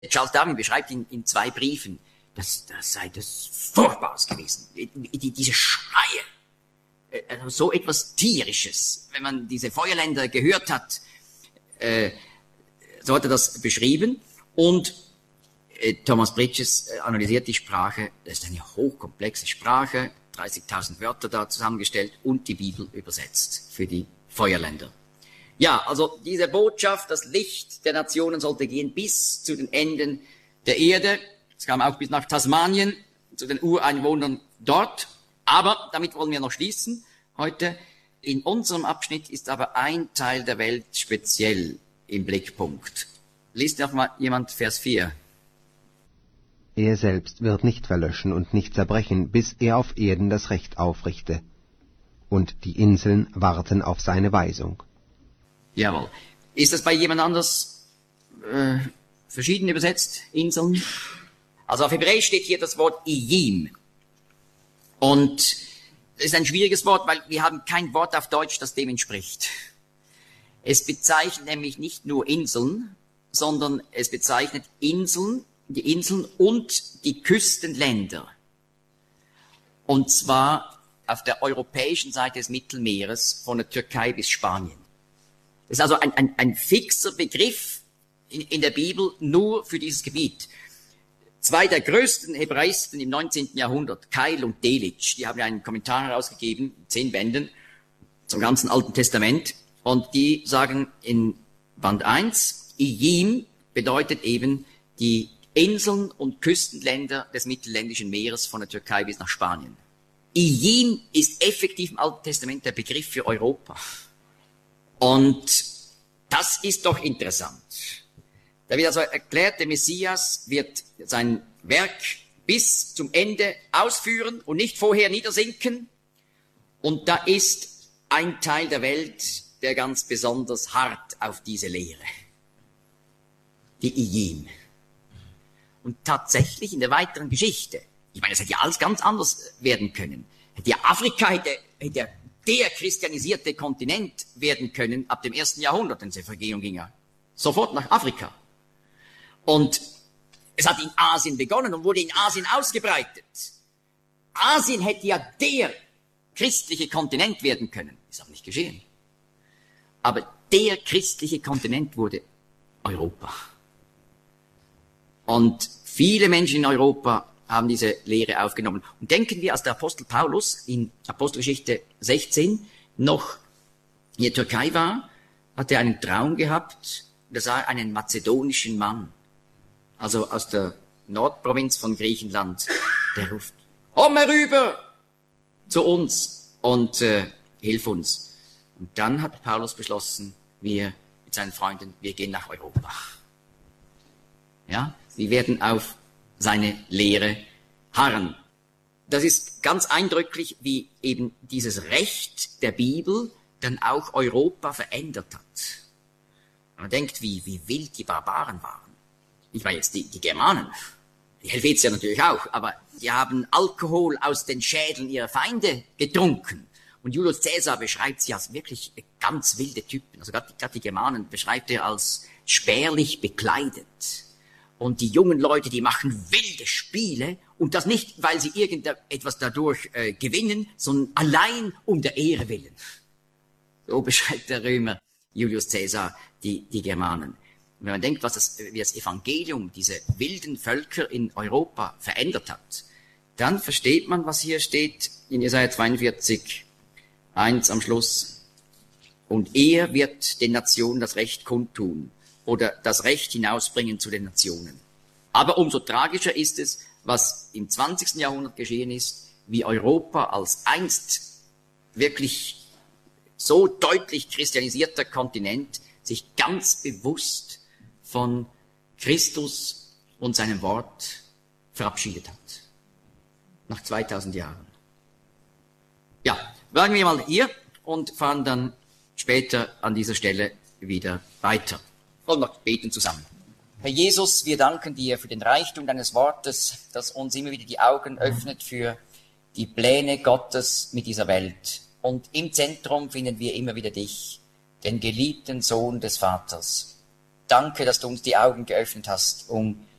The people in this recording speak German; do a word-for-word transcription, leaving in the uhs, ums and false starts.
Charles Darwin beschreibt in, in zwei Briefen, dass das sei das Furchtbares gewesen. Die, diese Schreie, äh, so etwas Tierisches. Wenn man diese Feuerländer gehört hat, äh, so hat er das beschrieben. Und äh, Thomas Bridges äh, analysiert die Sprache. Das ist eine hochkomplexe Sprache, dreißigtausend Wörter da zusammengestellt und die Bibel übersetzt für die Feuerländer. Ja, also diese Botschaft, das Licht der Nationen sollte gehen bis zu den Enden der Erde. Es kam auch bis nach Tasmanien, zu den Ureinwohnern dort. Aber damit wollen wir noch schließen heute. In unserem Abschnitt ist aber ein Teil der Welt speziell im Blickpunkt. Liest doch mal jemand Vers vier. Er selbst wird nicht verlöschen und nicht zerbrechen, bis er auf Erden das Recht aufrichte. Und die Inseln warten auf seine Weisung. Jawohl. Ist das bei jemand anders äh, verschieden übersetzt? Inseln? Also auf Hebräisch steht hier das Wort Iyim. Und das ist ein schwieriges Wort, weil wir haben kein Wort auf Deutsch, das dem entspricht. Es bezeichnet nämlich nicht nur Inseln, sondern es bezeichnet Inseln, die Inseln und die Küstenländer. Und zwar auf der europäischen Seite des Mittelmeeres, von der Türkei bis Spanien. Das ist also ein, ein, ein fixer Begriff in, in der Bibel nur für dieses Gebiet. Zwei der größten Hebräisten im neunzehnten Jahrhundert, Keil und Delitzsch, die haben ja einen Kommentar herausgegeben, zehn Bänden, zum ganzen Alten Testament. Und die sagen in Band eins, Iyim bedeutet eben die Inseln und Küstenländer des Mittelländischen Meeres von der Türkei bis nach Spanien. Iyim ist effektiv im Alten Testament der Begriff für Europa. Und das ist doch interessant. Da wird also erklärt, der Messias wird sein Werk bis zum Ende ausführen und nicht vorher niedersinken. Und da ist ein Teil der Welt, der ganz besonders hart auf diese Lehre. Die Iyim. Und tatsächlich in der weiteren Geschichte, ich meine, es hätte ja alles ganz anders werden können. Hätte ja Afrika, hätte, hätte ja der christianisierte Kontinent werden können ab dem ersten Jahrhundert, denn die Vergehung ging ja sofort nach Afrika. Und es hat in Asien begonnen und wurde in Asien ausgebreitet. Asien hätte ja der christliche Kontinent werden können. Ist aber nicht geschehen. Aber der christliche Kontinent wurde Europa. Und viele Menschen in Europa haben diese Lehre aufgenommen. Und denken wir, als der Apostel Paulus in Apostelgeschichte sechzehn noch in der Türkei war, hat er einen Traum gehabt, da sah er einen mazedonischen Mann, also aus der Nordprovinz von Griechenland, der ruft, komm herüber zu uns und äh, hilf uns. Und dann hat Paulus beschlossen, wir mit seinen Freunden, wir gehen nach Europa. Ja, wir werden auf seine Lehre harren. Das ist ganz eindrücklich, wie eben dieses Recht der Bibel dann auch Europa verändert hat. Man denkt, wie, wie wild die Barbaren waren. Ich meine jetzt die, die Germanen, die Helvetier natürlich auch, aber die haben Alkohol aus den Schädeln ihrer Feinde getrunken. Und Julius Caesar beschreibt sie als wirklich ganz wilde Typen. Also gerade die Germanen beschreibt er als spärlich bekleidet. Und die jungen Leute, die machen wilde Spiele und das nicht, weil sie irgendetwas dadurch äh, gewinnen, sondern allein um der Ehre willen. So beschreibt der Römer Julius Caesar die, die Germanen. Und wenn man denkt, was das, wie das Evangelium diese wilden Völker in Europa verändert hat, dann versteht man, was hier steht in Jesaja zweiundvierzig, eins am Schluss. Und er wird den Nationen das Recht kundtun oder das Recht hinausbringen zu den Nationen. Aber umso tragischer ist es, was im zwanzigsten Jahrhundert geschehen ist, wie Europa als einst wirklich so deutlich christianisierter Kontinent sich ganz bewusst von Christus und seinem Wort verabschiedet hat. Nach zweitausend Jahren. Ja, bleiben wir mal hier und fahren dann später an dieser Stelle wieder weiter. Und noch beten zusammen. Herr Jesus, wir danken dir für den Reichtum deines Wortes, das uns immer wieder die Augen öffnet für die Pläne Gottes mit dieser Welt. Und im Zentrum finden wir immer wieder dich, den geliebten Sohn des Vaters. danke, dass du uns die Augen geöffnet hast, um